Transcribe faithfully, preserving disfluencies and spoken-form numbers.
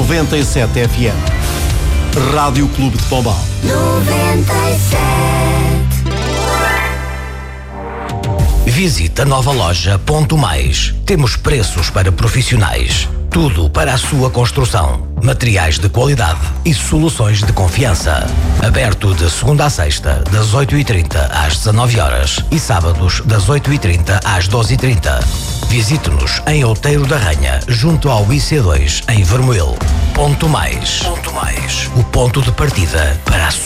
noventa e sete F M. Rádio Clube de Pombal. noventa e sete. Visite a nova loja Ponto Mais. Temos preços para profissionais. Tudo para a sua construção. Materiais de qualidade e soluções de confiança. Aberto de segunda a sexta, das oito e trinta às dezanove horas e sábados das oito e trinta às doze e trinta. Visite-nos em Outeiro da Ranha, junto ao I C dois, em Vermoil. Ponto Mais. Ponto Mais. O ponto de partida para a sua